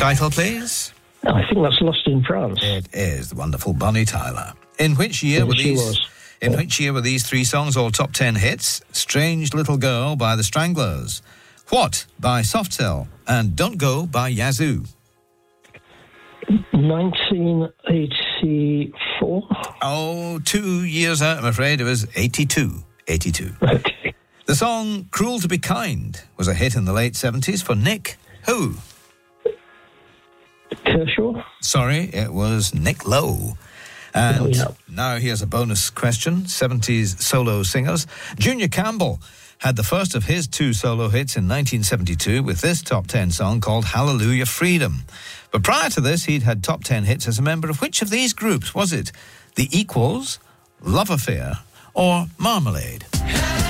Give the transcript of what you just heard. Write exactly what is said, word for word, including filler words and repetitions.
Title, please? I think that's Lost in France. It is the wonderful Bonnie Tyler. In which year Yes, were she these? was. In Yeah. which year were these three songs all top ten hits? Strange Little Girl by the Stranglers, What by Soft Cell, and Don't Go by Yazoo. nineteen eighty-four. Oh, two years out, I'm afraid. It was eighty-two. eighty-two. Okay. The song Cruel to Be Kind was a hit in the late seventies for Nick who? Kershaw. Sorry, it was Nick Lowe. And Oh, yeah. now here's a bonus question. seventies solo singers. Junior Campbell had the first of his two solo hits in nineteen seventy-two with this top ten song called Hallelujah Freedom. But prior to this, he'd had top ten hits as a member of which of these groups? Was it The Equals, Love Affair, or Marmalade?